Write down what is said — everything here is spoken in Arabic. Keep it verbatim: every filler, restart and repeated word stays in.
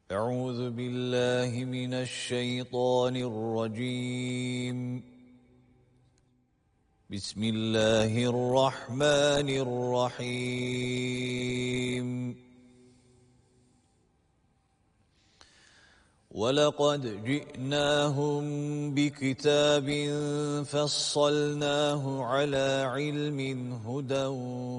أعوذ بالله من الشيطان الرجيم بسم الله الرحمن الرحيم ولقد جئناهم بكتاب فصلناه على علم هدى